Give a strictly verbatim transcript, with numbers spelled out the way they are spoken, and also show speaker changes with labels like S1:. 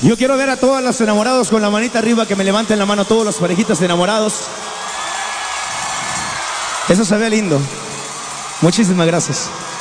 S1: Yo quiero ver a todos los enamorados con la manita arriba, que me levanten la mano todos los parejitas de enamorados. Eso se ve lindo. Muchísimas gracias.